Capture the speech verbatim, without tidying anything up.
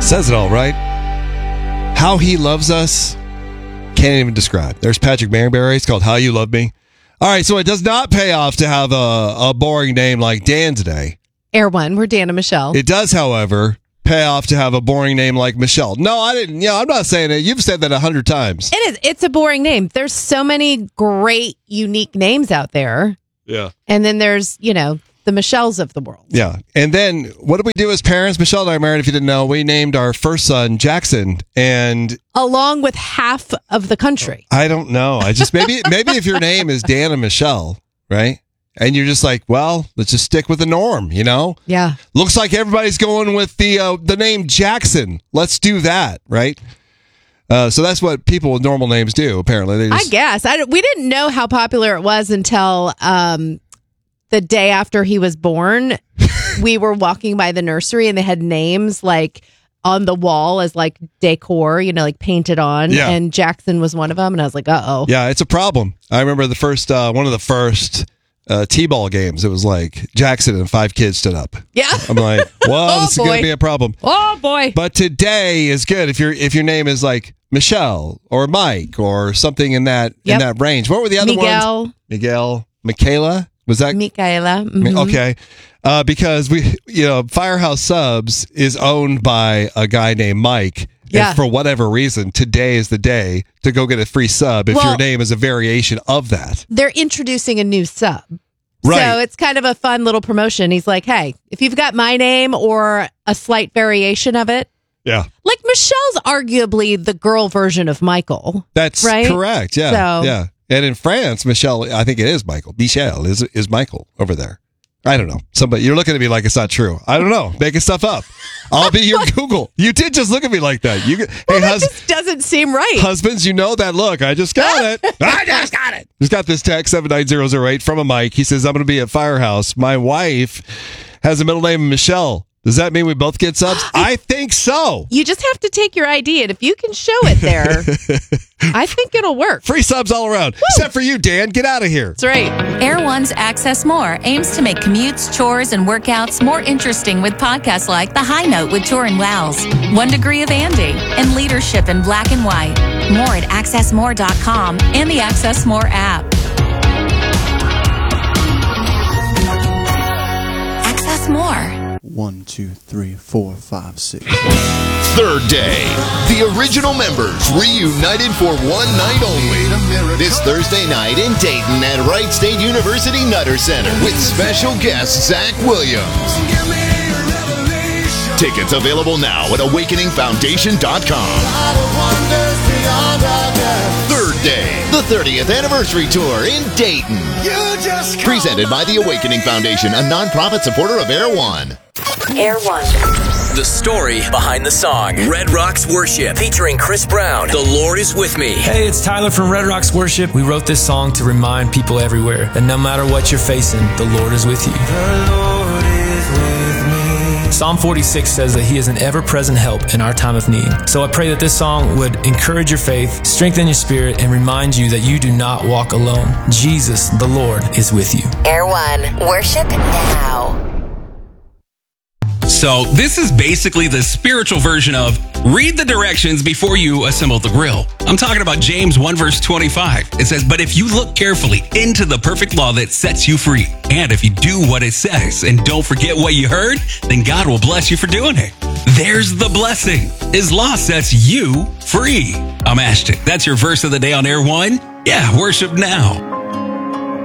Says it all, right? How he loves us, can't even describe. There's Patrick Mayberry. It's called How You Love Me. All right, so it does not pay off to have a, a boring name like Dan today. Air One, we're Dan and Michelle. It does, however, pay off to have a boring name like Michelle. No, I didn't. You know, I'm not saying it. You've said that a hundred times. It is. It's a boring name. There's so many great, unique names out there. Yeah. And then there's, you know, the Michelles of the world. Yeah. And then what did we do as parents? Michelle and I are married, if you didn't know. We named our first son Jackson. And along with half of the country. I don't know. I just, maybe, maybe if your name is Dan and Michelle, right? And you're just like, well, let's just stick with the norm, you know? Yeah. Looks like everybody's going with the uh, the name Jackson. Let's do that, right? Uh, so that's what people with normal names do, apparently. They just... I guess. I, we didn't know how popular it was until um, the day after he was born. We were walking by the nursery and they had names like on the wall as like decor, you know, like painted on. Yeah. And Jackson was one of them. And I was like, uh-oh. Yeah, it's a problem. I remember the first, uh, one of the first... Uh, T-ball games. It was like Jackson and five kids stood up. Yeah. I'm like, well, Oh, this is boy. going to be a problem. Oh boy. But today is good if your if your name is like Michelle or Mike or something in that Yep. in that range. What were the other Miguel. ones? Miguel, Michaela. Was that Michaela. Mhm. okay? Uh, because we, you know, Firehouse Subs is owned by a guy named Mike. Yeah. And for whatever reason, today is the day to go get a free sub if Well- your name is a variation of that. They're introducing a new sub. Right. So it's kind of a fun little promotion. He's like, hey, if you've got my name or a slight variation of it, Yeah. like Michelle's arguably the girl version of Michael. That's Right? correct. Yeah. So- Yeah. And in France, Michelle, I think it is Michael. Michelle is is Michael over there. I don't know. Somebody, you're looking at me like it's not true. I don't know. Making stuff up. I'll be your Google. You did just look at me like that. You, Well, hey, that hus- just doesn't seem right. husbands, you know that look. I just got it. I just got it. Just got this text seven nine zero zero eight from a Mike. He says, I'm going to be at Firehouse. My wife has a middle name of Michelle. Does that mean we both get subs? I think so. You just have to take your I D, and if you can show it there, I think it'll work. Free subs all around. Except for you, Dan. Get out of here. That's right. Air One's Access More aims to make commutes, chores, and workouts more interesting with podcasts like The High Note with Torin Wells, One Degree of Andy, and Leadership in Black and White. More at access more dot com and the Access More app. Access More. One, two, three, four, five, six. Third day. The original members reunited for one night only. This Thursday night in Dayton at Wright State University Nutter Center with special guest Zach Williams. Tickets available now at awakening foundation dot com. Third day. The thirtieth anniversary tour in Dayton. Presented by the Awakening Foundation, a nonprofit supporter of Air One. Air One. The story behind the song. Red Rocks Worship, featuring Chris Brown. The Lord is with me. Hey, it's Tyler from Red Rocks Worship. We wrote this song to remind people everywhere that no matter what you're facing, the Lord is with you. The Lord is with me. Psalm forty-six says that He is an ever-present help in our time of need. So I pray that this song would encourage your faith, strengthen your spirit, and remind you that you do not walk alone. Jesus, the Lord, is with you. Air One. Worship now. So this is basically the spiritual version of read the directions before you assemble the grill. I'm talking about James one verse twenty-five. It says, but if you look carefully into the perfect law that sets you free, and if you do what it says and don't forget what you heard, then God will bless you for doing it. There's the blessing. His law sets you free. I'm Ashton. That's your verse of the day on Air One. Yeah, worship now.